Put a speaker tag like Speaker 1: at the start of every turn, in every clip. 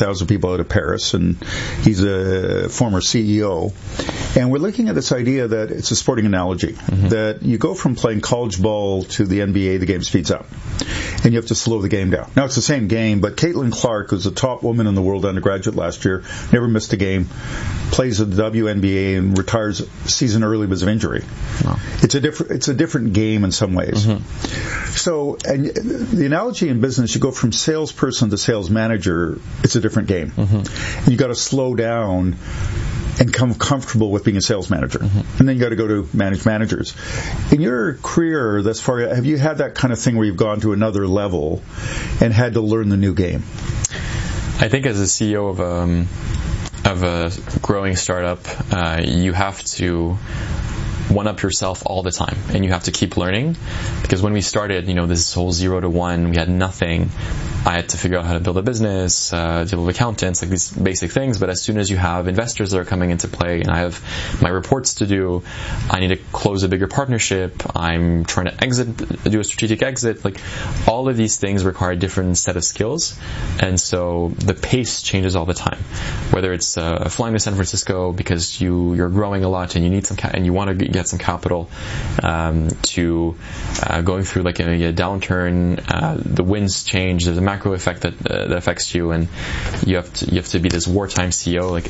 Speaker 1: 100,000 people out of Paris, and he's a former CEO. And we're looking at this idea that it's a sporting analogy, that you go from playing college ball to the NBA, the game speeds up, and you have to slow the game down. Now, it's the same game, but Caitlin Clark, who's the top woman in the world undergraduate last year, never missed a game, plays at the WNBA and retires season early because of injury. Wow. It's a different game in some ways. So, and the analogy in business, you go from salesperson to sales manager, it's a different game. And you got to slow down and come comfortable with being a sales manager. And then you got to go to manage managers. In your career thus far, have you had that kind of thing where you've gone to another level and had to learn the new game?
Speaker 2: I think as a CEO of a growing startup, you have to one-up yourself all the time, and you have to keep learning, because when we started, this whole 0 to 1, we had nothing. I had to figure out how to build a business, deal with accountants, like these basic things. But as soon as you have investors that are coming into play, and I have my reports to do, I need to close a bigger partnership, I'm trying to do a strategic exit, like all of these things require a different set of skills, and so the pace changes all the time. Whether it's flying to San Francisco because you're growing a lot and you need and you want to get some capital, to going through like a downturn, the winds change, there's a macro effect that affects you, and you have to be this wartime CEO. Like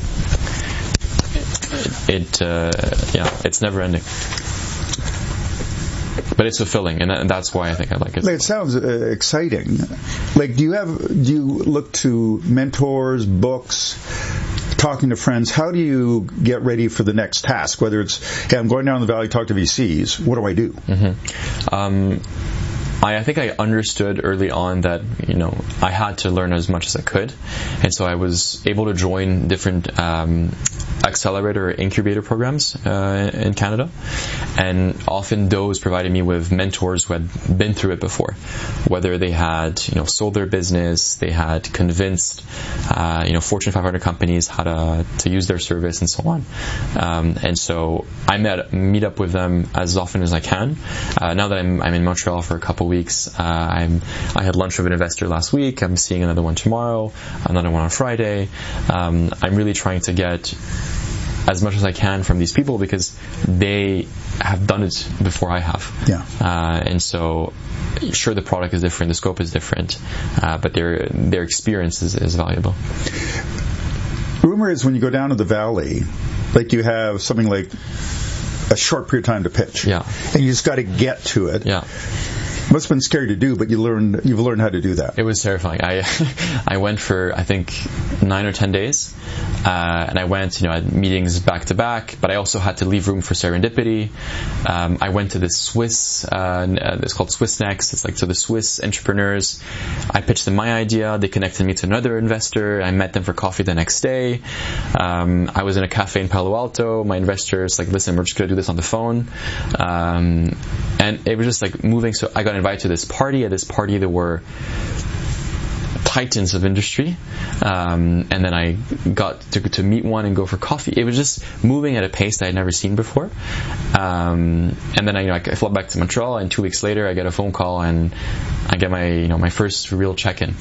Speaker 2: it's never ending, but it's fulfilling, and that's why I think I like it.
Speaker 1: It sounds exciting. Like, do you look to mentors, books, talking to friends? How do you get ready for the next task? Whether it's, hey, I'm going down the valley, talk to VCs. What do I do?
Speaker 2: I think I understood early on that, I had to learn as much as I could. And so I was able to join different accelerator or incubator programs in Canada. And often those provided me with mentors who had been through it before. Whether they had, sold their business, they had convinced, Fortune 500 companies how to use their service and so on. And so I meet up with them as often as I can. Now that I'm in Montreal for a couple weeks, I had lunch with an investor last week. I'm seeing another one tomorrow, another one on Friday. I'm really trying to get as much as I can from these people because they have done it before I have.
Speaker 1: Yeah.
Speaker 2: And so, sure, the product is different, the scope is different, but their experience is valuable.
Speaker 1: Rumor is when you go down to the valley, like you have something like a short period of time to pitch.
Speaker 2: Yeah.
Speaker 1: And you just got to get to it.
Speaker 2: Yeah.
Speaker 1: Must have been scary to do, but you've learned how to do that.
Speaker 2: It was terrifying. I went for, I think, 9 or 10 days. And I went, I had meetings back to back, but I also had to leave room for serendipity. I went to this Swiss, it's called Swiss Next. It's like to the Swiss entrepreneurs. I pitched them my idea. They connected me to another investor. I met them for coffee the next day. I was in a cafe in Palo Alto. My investor's like, listen, we're just going to do this on the phone. And it was just like moving. So I got invited to this party. At this party, there were titans of industry, and then I got to meet one and go for coffee. It was just moving at a pace that I'd never seen before. And then I flew back to Montreal, and 2 weeks later I get a phone call and I get my first real check-in.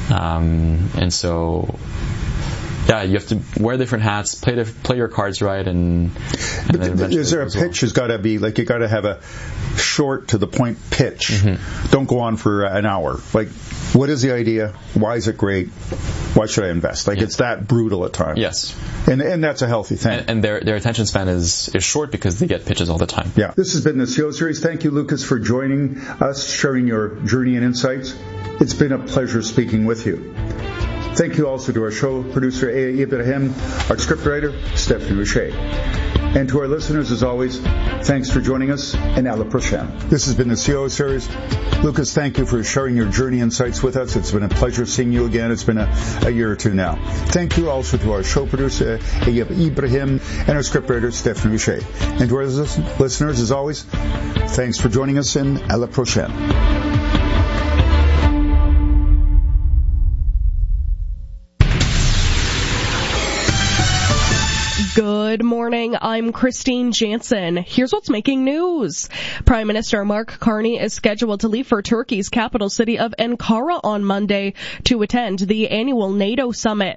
Speaker 2: And so, yeah, you have to wear different hats, play your cards right, and then
Speaker 1: is there a pitch? Has got to be like you got to have a short to the point pitch. Mm-hmm. Don't go on for an hour. Like, what is the idea? Why is it great? Why should I invest? Like, it's that brutal at times.
Speaker 2: Yes.
Speaker 1: And that's a healthy thing.
Speaker 2: And their attention span is short because they get pitches all the time.
Speaker 1: Yeah. This has been the CEO Series. Thank you, Lucas, for joining us, sharing your journey and insights. It's been a pleasure speaking with you. Thank you also to our show producer, Aya Ibrahim, our scriptwriter, Stephanie Richer. And to our listeners, as always, thanks for joining us, and à la prochaine. This has been the CEO Series. Lucas, thank you for sharing your journey insights with us. It's been a pleasure seeing you again. It's been a year or two now. Thank you also to our show producer, Aya Ibrahim, and our scriptwriter, Stephanie Richer. And to our listeners, as always, thanks for joining us, and à la prochaine.
Speaker 3: Good morning, I'm Christine Jansen. Here's what's making news. Prime Minister Mark Carney is scheduled to leave for Turkey's capital city of Ankara on Monday to attend the annual NATO summit.